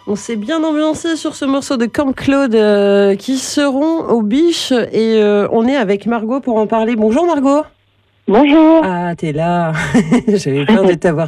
On s'est bien ambiancé sur ce morceau de Camp Claude qui seront au Biche et on est avec Margot pour en parler. Bonjour Margot. Bonjour. Ah, t'es là. J'avais peur de t'avoir